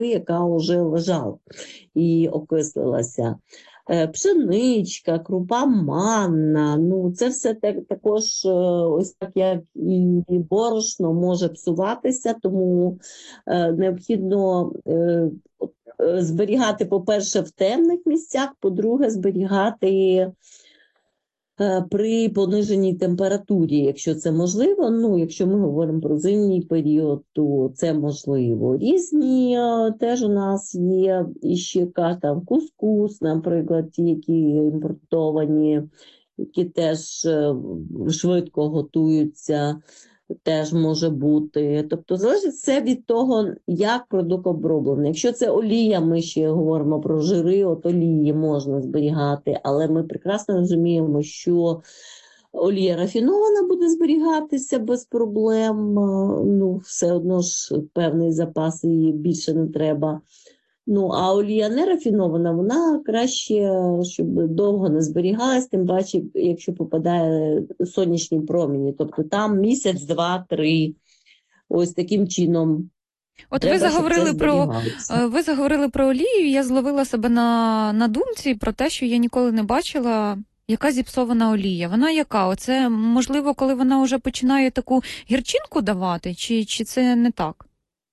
яка вже лежала і окислилася. Пшеничка, крупа манна, ну це все також, ось так як і борошно, може псуватися, тому необхідно зберігати, по-перше, в темних місцях, по-друге, зберігати при пониженій температурі, якщо це можливо. Ну, якщо ми говоримо про зимній період, то це можливо. Різні теж у нас є іще там кускус, наприклад, ті, які імпортовані, які теж швидко готуються, теж може бути. Тобто залежить все від того, як продукт оброблений. Якщо це олія, ми ще говоримо про жири, от олії можна зберігати, але ми прекрасно розуміємо, що олія рафінована буде зберігатися без проблем, ну все одно ж певний запас, її більше не треба. Ну, а олія не рафінована, вона краще, щоб довго не зберігалась, тим паче, якщо попадає сонячні промені. Тобто там місяць, два, три. Ось таким чином. От Треба, ви заговорили про олію, я зловила себе на думці про те, що я ніколи не бачила, яка зіпсована олія. Вона яка? Оце, можливо, коли вона вже починає таку гірчинку давати, чи це не так?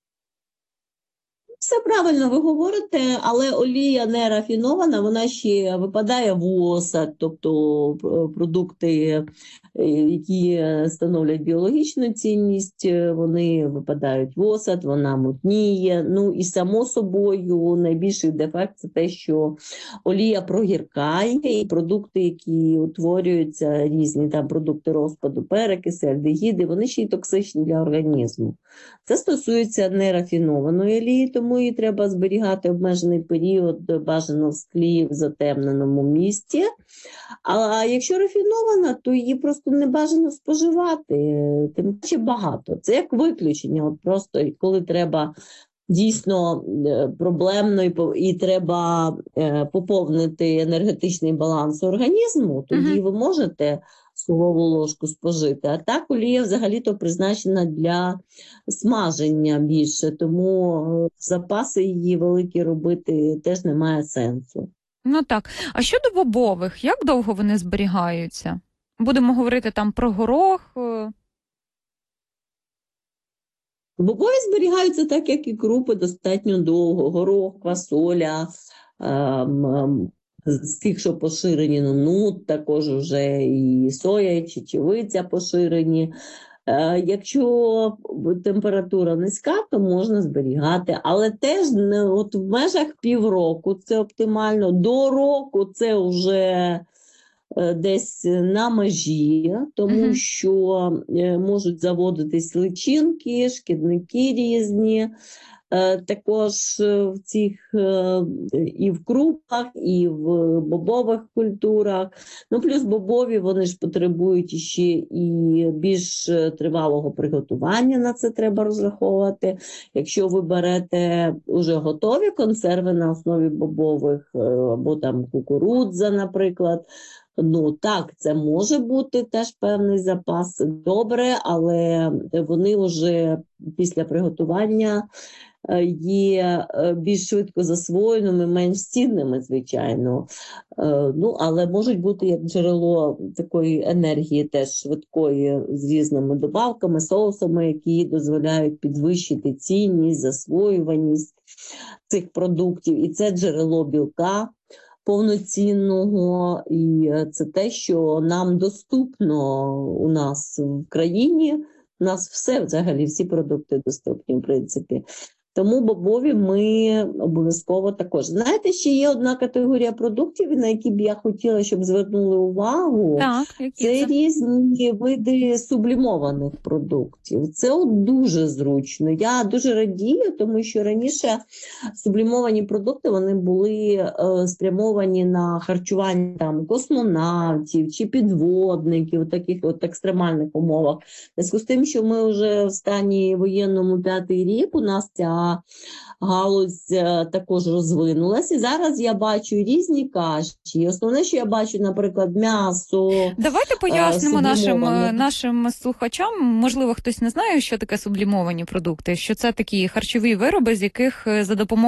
Все правильно ви говорите, але олія не рафінована, вона ще випадає в осад, тобто продукти, які становлять біологічну цінність, вони випадають в осад, вона мутніє. Ну і само собою найбільший дефект – це те, що олія прогіркає, і продукти, які утворюються, різні там продукти розпаду, перекиси, альдегіди, вони ще й токсичні для організму. Це стосується нерафінованої олії, тому її треба зберігати обмежений період, бажано в склі в затемненому місці. А якщо рафінована, то її просто не бажано споживати, тим паче багато. Це як виключення, от просто коли треба дійсно проблемно і треба поповнити енергетичний баланс організму, тоді ви можете столову ложку спожити. А так олія взагалі-то призначена для смаження більше, тому запаси її великі робити теж немає сенсу. Ну так. А щодо бобових, як довго вони зберігаються? Будемо говорити там про горох. Бобові зберігаються так, як і крупи, достатньо довго. Горох, квасоля, з тих, що поширені, нут, також вже і соя, і чечевиця поширені. Якщо температура низька, то можна зберігати, але теж от в межах півроку це оптимально, до року це вже десь на межі, тому що можуть заводитись личинки, шкідники різні. Також в цих і в крупах, і в бобових культурах. Ну, плюс бобові, вони ж потребують ще і більш тривалого приготування, на це треба розраховувати. Якщо ви берете вже готові консерви на основі бобових, або там кукурудза, наприклад, ну так, це може бути теж певний запас, добре, але вони вже після приготування є більш швидко засвоєними, менш цінними, звичайно. Ну, але можуть бути як джерело такої енергії теж швидкої з різними добавками, соусами, які дозволяють підвищити цінність, засвоюваність цих продуктів. І це джерело білка повноцінного, і це те, що нам доступно у нас в країні. У нас все, взагалі, всі продукти доступні, в принципі. Тому бобові ми обов'язково також. Знаєте, ще є одна категорія продуктів, на які б я хотіла, щоб звернули увагу. Так, це різні види сублімованих продуктів. Це от дуже зручно. Я дуже радію, тому що раніше сублімовані продукти, вони були спрямовані на харчування там космонавтів чи підводників у таких от екстремальних умовах. В зв'язку з тим, що ми вже в стані воєнному 5-й рік, у нас ця ця галузь також розвинулась. І зараз я бачу різні каші. Основне, що я бачу, наприклад, м'ясо, Давайте пояснимо сублімоване. нашим слухачам, можливо, хтось не знає, що таке сублімовані продукти, що це такі харчові вироби, з яких за допомогою